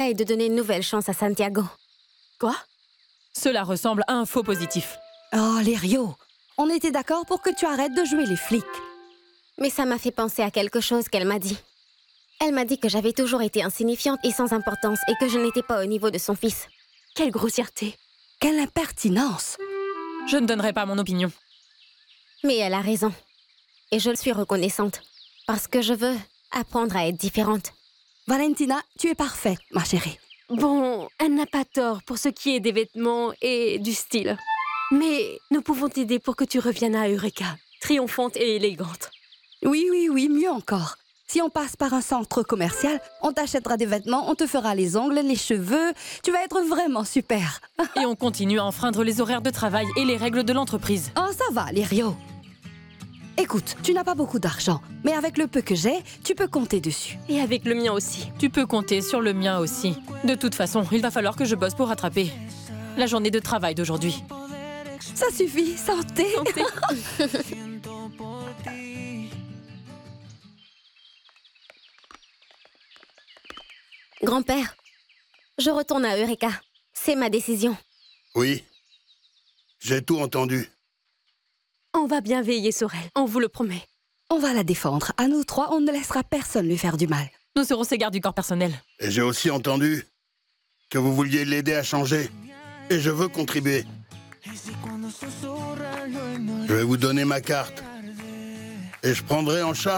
essaye de donner une nouvelle chance à Santiago. Quoi? Cela ressemble à un faux positif. Oh, Lirio, on était d'accord pour que tu arrêtes de jouer les flics. Mais ça m'a fait penser à quelque chose qu'elle m'a dit. Elle m'a dit que j'avais toujours été insignifiante et sans importance et que je n'étais pas au niveau de son fils. Quelle grossièreté! Quelle impertinence! Je ne donnerai pas mon opinion. Mais elle a raison. Et je le suis reconnaissante. Parce que je veux apprendre à être différente. Valentina, tu es parfaite, ma chérie. Bon, elle n'a pas tort pour ce qui est des vêtements et du style. Mais nous pouvons t'aider pour que tu reviennes à Eureka, triomphante et élégante. Oui, mieux encore. Si on passe par un centre commercial, on t'achètera des vêtements, on te fera les ongles, les cheveux. Tu vas être vraiment super. Et on continue à enfreindre les horaires de travail et les règles de l'entreprise. Oh, ça va, Lirio. Écoute, tu n'as pas beaucoup d'argent, mais avec le peu que j'ai, tu peux compter dessus. Et avec le mien aussi. Tu peux compter sur le mien aussi. De toute façon, il va falloir que je bosse pour rattraper la journée de travail d'aujourd'hui. Ça suffit, santé. Grand-père, je retourne à Eureka. C'est ma décision. Oui, j'ai tout entendu. On va bien veiller sur elle, on vous le promet. On va la défendre. À nous trois, on ne laissera personne lui faire du mal. Nous serons ses gardes du corps personnel. Et j'ai aussi entendu que vous vouliez l'aider à changer. Et je veux contribuer. Je vais vous donner ma carte. Et je prendrai en charge